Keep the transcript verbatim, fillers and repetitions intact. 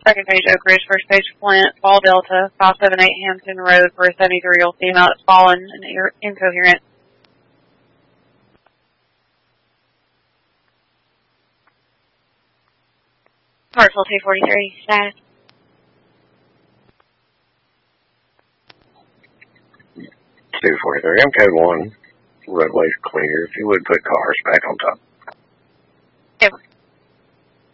Second page, Oak Ridge. First page, Flint, Fall Delta, five seven eight Hampton Road for a seventy-three-year-old female that's fallen and incoherent. Hartsville two forty-three, status. two forty-three, I'm code one. Roadway's clear. If you would put cars back on top. Yep.